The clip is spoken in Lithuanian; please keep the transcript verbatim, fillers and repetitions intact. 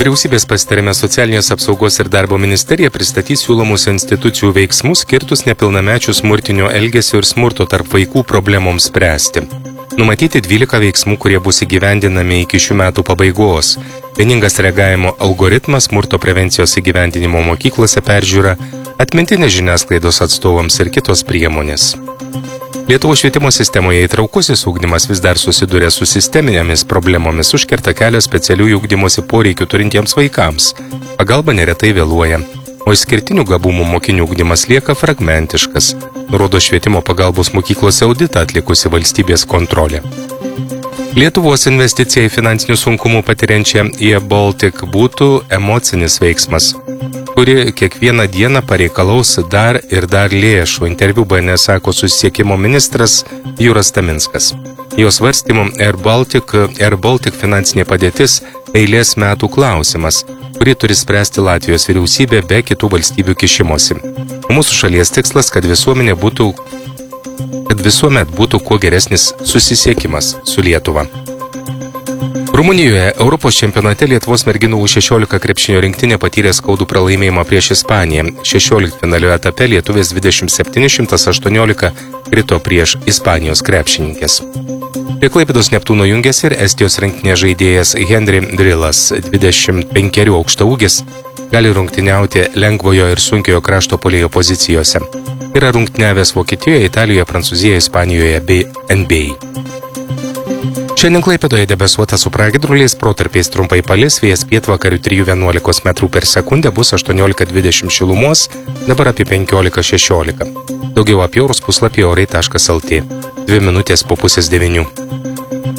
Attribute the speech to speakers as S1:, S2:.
S1: Vyriausybės pasitarime Socialinės apsaugos ir darbo ministerija pristatys siūlomus institucijų veiksmus skirtus nepilnamečių smurtinio elgesio ir smurto tarp vaikų problemoms spręsti. Numatyti dvylika veiksmų, kurie bus įgyvendinami iki šių metų pabaigos. Vieningas reagavimo algoritmas, smurto prevencijos įgyvendinimo mokyklose peržiūra, atmintinės žiniasklaidos atstovams ir kitos priemonės. Lietuvos švietimo sistemoje įtraukusis ugdymas vis dar susiduria su sisteminėmis problemomis, užkerta kelią specialiųjų ugdymosi poreikių turintiems vaikams. Pagalba neretai vėluoja, o išskirtinių gabumų mokinių ugdymas lieka fragmentiškas, nurodo švietimo pagalbos mokyklose auditą atlikusi valstybės kontrolė. Lietuvos investicija į finansinių sunkumų patiriančią I E Baltic būtų emocinis veiksmas, kuri kiekvieną dieną pareikalaus dar ir dar lėšų. Interviu B N S sako susisiekimo ministras Juras Taminskas. Jo svarstymu Air Baltic, Air Baltic finansinė padėtis eilės metų klausimas, kurį turi spręsti Latvijos vyriausybė be kitų valstybių kišimosi. Mūsų šalies tikslas, kad visuomenė būtų kad visuomet būtų kuo geresnis susisiekimas su Lietuva. Rumunijoje Europos čempionate Lietuvos merginų U šešiolika krepšinio rinktinė patyrė skaudų pralaimėjimą prieš Ispaniją. šešioliktfinalio etape lietuvės dvidešimt septyni šimtas aštuoniolika krito prieš Ispanijos krepšininkės. Prie Klaipėdos Neptūno jungiasi ir Estijos rinktinės žaidėjas Henry Drilas, dvidešimt penkerių aukštaūgis, gali rungtyniauti lengvojo ir sunkiojo krašto puolėjo pozicijose. Yra rungtyniavęs Vokietijoje, Italijoje, Prancūzijoje, Ispanijoje bei N B A. Šiandien Klaipėdoje debesuota su pragiedruliais, protarpiais trumpai palis, vėjas pietvakarių trijų vienuolikos metrų per sekundę, bus aštuoniolika dvidešimt šilumos, dabar apie penkiolika šešiolika. Daugiau apie orus puslapyje orai taškas L T. Dvi minutės po pusės devynių.